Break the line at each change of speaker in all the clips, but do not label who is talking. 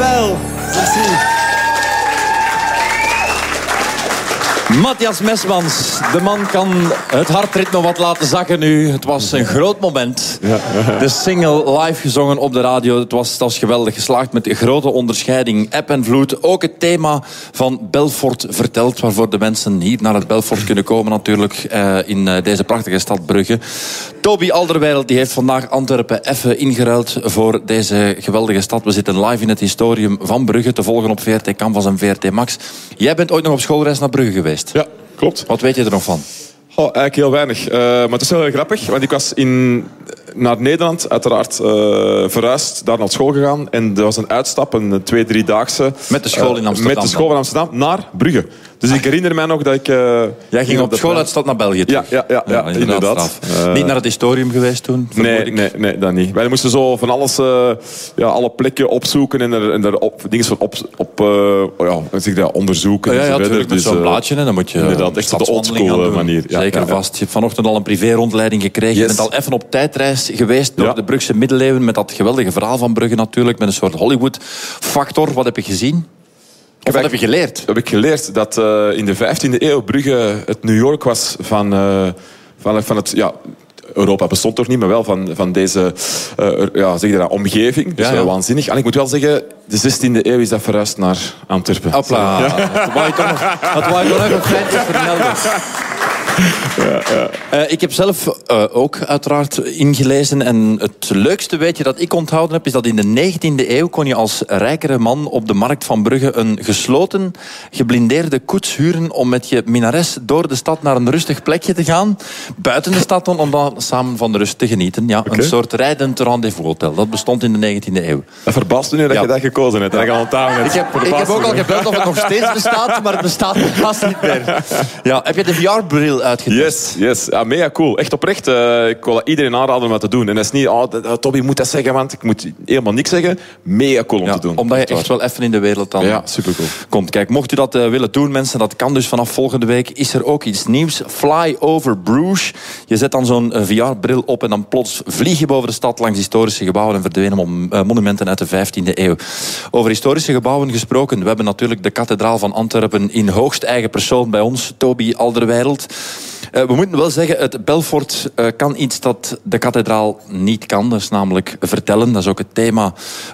Dankjewel. Merci. Matthias Mesmans, de man kan het hartritme wat laten zakken nu. Het was een groot moment. De single live gezongen op de radio. Het was geweldig geslaagd met een grote onderscheiding. Eb en vloed. Ook het thema van Belfort verteld. Waarvoor de mensen hier naar het Belfort kunnen komen natuurlijk. In deze prachtige stad Brugge. Toby Alderweireld die heeft vandaag Antwerpen even ingeruild voor deze geweldige stad. We zitten live in het historium van Brugge. Te volgen op VRT Canvas en VRT Max. Jij bent ooit nog op schoolreis naar Brugge geweest.
Ja, klopt.
Wat weet je er nog van?
Eigenlijk heel weinig. Maar het is wel heel grappig, want ik was naar Nederland uiteraard verhuisd, daar naar school gegaan. En er was een uitstap, een 2-3-daagse.
Met de school in Amsterdam?
Met de school van Amsterdam naar Brugge. Dus ik herinner mij nog dat ik...
Jij ging op schooluitstap naar België toe?
Ja, inderdaad.
Niet naar het historium geweest toen?
Nee, dat niet. Wij moesten zo van alles, alle plekken opzoeken en er dingen van onderzoeken.
Ja, natuurlijk, met zo'n blaadje. Dan moet je
inderdaad, echt op de oldschool manier.
Zeker vast. Je hebt vanochtend al een privé-rondleiding gekregen. Je bent al even op tijdreis geweest door de Brugse middeleeuwen. Met dat geweldige verhaal van Brugge natuurlijk. Met een soort Hollywood-factor. Wat heb je gezien? Of wat heb je geleerd?
Heb ik geleerd dat in de 15e eeuw Brugge het New York was van het... Ja, Europa bestond toch niet, maar wel van deze omgeving. Dus waanzinnig. En ik moet wel zeggen, de 16e eeuw is dat verhuisd naar Antwerpen.
Hopla. Dat wou ik nog even fijn vermelden. Ik heb zelf ook uiteraard ingelezen. En het leukste weetje dat ik onthouden heb, is dat in de 19e eeuw kon je als rijkere man op de markt van Brugge een gesloten, geblindeerde koets huren om met je minares door de stad naar een rustig plekje te gaan. Buiten de stad dan, om dan samen van de rust te genieten. Ja, een soort rijdend rendezvous-hotel. Dat bestond in de 19e eeuw.
Dat verbaast me nu dat je dat gekozen hebt. Dat je onthouden hebt.
Ik heb ook al gebeld of het nog steeds bestaat, maar het bestaat vast niet meer. Ja, heb je de VR-bril uitgetest?
Yes. Ja, mega cool. Echt oprecht. Ik wil iedereen aanraden om dat te doen. En dat is niet, Toby moet dat zeggen, want ik moet helemaal niks zeggen. Mega cool om te doen.
Omdat je echt wel even in de wereld dan
supercool.
komt. Kijk, mocht u dat willen doen, mensen, dat kan dus vanaf volgende week. Is er ook iets nieuws. Fly over Bruges. Je zet dan zo'n VR-bril op en dan plots vlieg je boven de stad langs historische gebouwen en verdwenen monumenten uit de 15e eeuw. Over historische gebouwen gesproken. We hebben natuurlijk de kathedraal van Antwerpen in hoogst eigen persoon bij ons. Toby Alderweireld. We moeten wel zeggen, het Belfort kan iets dat de kathedraal niet kan. Dat is namelijk vertellen. Dat is ook het thema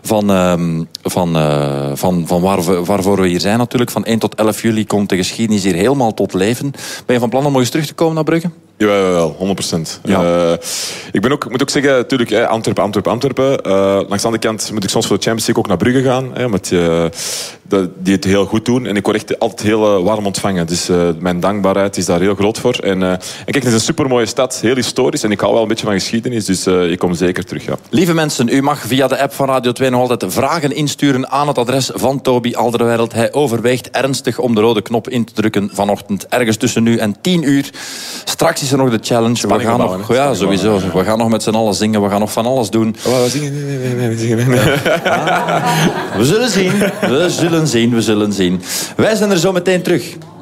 van waarvoor we hier zijn natuurlijk. Van 1 tot 11 juli komt de geschiedenis hier helemaal tot leven. Ben je van plan om nog eens terug te komen naar Brugge?
Jawel, 100%. Ja. Ik moet ook zeggen, natuurlijk, Antwerpen. Langs de andere kant moet ik soms voor de Champions League ook naar Brugge gaan. Omdat die het heel goed doen. En ik word echt altijd heel warm ontvangen. Dus mijn dankbaarheid is daar heel groot voor. En kijk, het is een supermooie stad. Heel historisch. En ik hou wel een beetje van geschiedenis. Dus ik kom zeker terug. Ja.
Lieve mensen, u mag via de app van Radio 2 nog altijd vragen insturen aan het adres van Toby Alderweireld. Hij overweegt ernstig om de rode knop in te drukken vanochtend. Ergens tussen nu en 10 uur. Straks is er nog de challenge.
Spanning we gaan
nog, ja, sowieso. We gaan nog met z'n allen zingen. We gaan nog van alles doen.
We zingen.
We zullen zien. We zullen zien. Wij zijn er zo meteen terug.